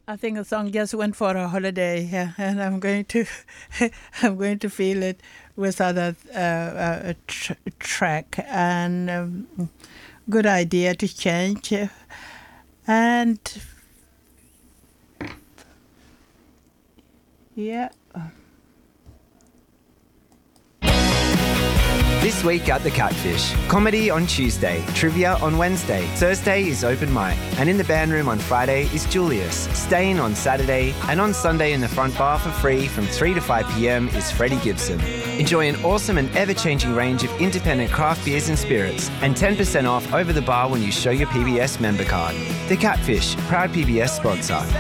I think the song just went for a holiday, yeah, and I'm going to, I'm going to feel it with other track, and good idea to change, and yeah. This week at the Catfish. Comedy on Tuesday, trivia on Wednesday, Thursday is open mic, and in the band room on Friday is Julius. Staying on Saturday, and on Sunday in the front bar for free from 3 to 5 p.m. is Freddie Gibson. Enjoy an awesome and ever-changing range of independent craft beers and spirits, and 10% off over the bar when you show your PBS member card. The Catfish, proud PBS sponsor.